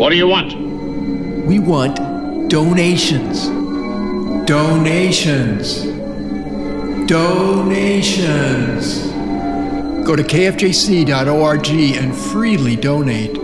What do you want? We want donations. Donations. Donations. Go to kfjc.org and freely donate.